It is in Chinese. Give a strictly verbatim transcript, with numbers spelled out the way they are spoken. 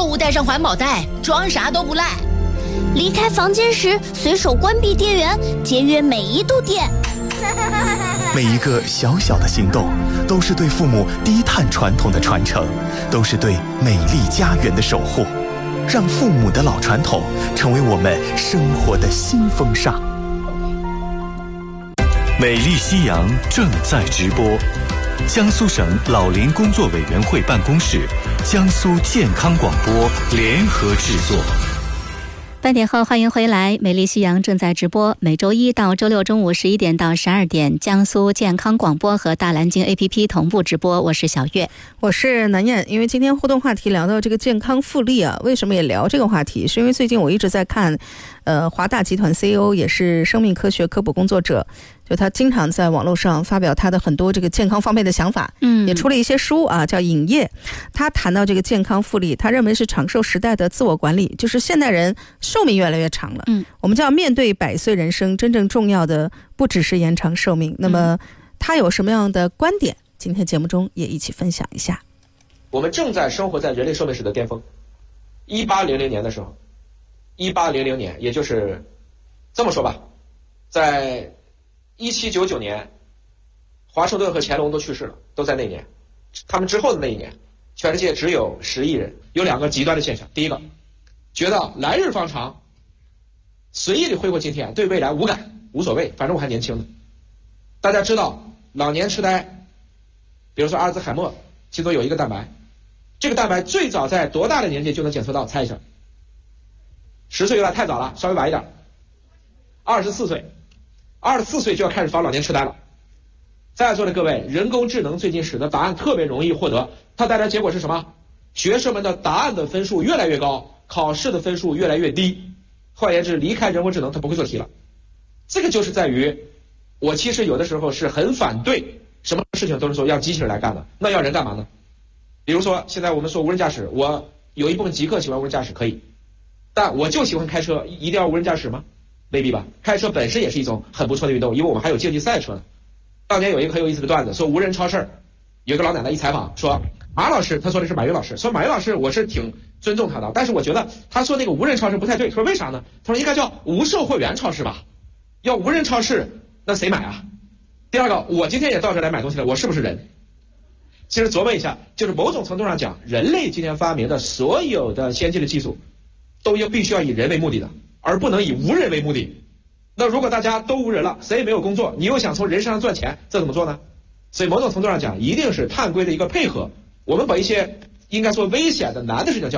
购物带上环保袋，装啥都不赖。 离开房间时随手关闭电源，节约每一度电。 每一个小小的行动，都是对父母低碳传统的传承，都是对美丽家园的守护。让父母的老传统成为我们生活的新风尚。 美丽夕阳正在直播，江苏省老龄工作委员会办公室、江苏健康广播联合制作。 半点后欢迎回来，美丽夕阳正在直播，每周一到周六中午十一点到十二点，江苏健康广播和大蓝鲸 A P P 同步直播。我是小月， 我是南燕。因为今天互动话题聊到这个健康复利啊，为什么也聊这个话题？是因为最近我一直在看，呃，华大集团 C E O 也是生命科学科普工作者，就他经常在网络上发表他的很多这个健康方面的想法，嗯，也出了一些书啊，叫《影业》。他谈到这个健康复利，他认为是长寿时代的自我管理，就是现代人寿命越来越长了，嗯，我们就要面对百岁人生，真正重要的不只是延长寿命。那么他有什么样的观点？今天节目中也一起分享一下。 我们正在生活在人类寿命史的巅峰。一八零零年的时候，一八零零年，也就是这么说吧，在一七九九年，华盛顿和乾隆都去世了，都在那一年。他们之后的那一年，全世界只有十亿人。有两个极端的现象：第一个，觉得来日方长，随意的挥霍今天，对未来无感，无所谓，反正我还年轻呢。大家知道，老年痴呆，比如说阿尔兹海默，其中有一个蛋白，这个蛋白最早在多大的年纪就能检测到？猜一下。十岁有点太早了，稍微晚一点。二十四岁。二十四岁就要开始防老年痴呆了。在座的各位，人工智能最近使得答案特别容易获得，它带来结果是什么？学生们的答案的分数越来越高，考试的分数越来越低。换言之，离开人工智能，它不会做题了。这个就是在于，我其实有的时候是很反对什么事情都是说让机器人来干的，那要人干嘛呢？比如说，现在我们说无人驾驶，我有一部分极客喜欢无人驾驶，可以，但我就喜欢开车，一定要无人驾驶吗？未必吧。开车本身也是一种很不错的运动，因为我们还有竞技赛车呢。当年有一个很有意思的段子，说无人超市，有一个老奶奶一采访说，马老师，他说的是马云老师，说马云老师我是挺尊重他的，但是我觉得他说那个无人超市不太对。他说为啥呢？他说应该叫无售货员超市吧，要无人超市那谁买啊？第二个，我今天也到这来买东西了，我是不是人？其实琢磨一下，就是某种程度上讲，人类今天发明的所有的先进的技术都要必须要以人为目的的，而不能以无人为目的。那如果大家都无人了，谁也没有工作，你又想从人身上赚钱，这怎么做呢？所以某种程度上讲，一定是碳硅的一个配合，我们把一些应该说危险的难的事情叫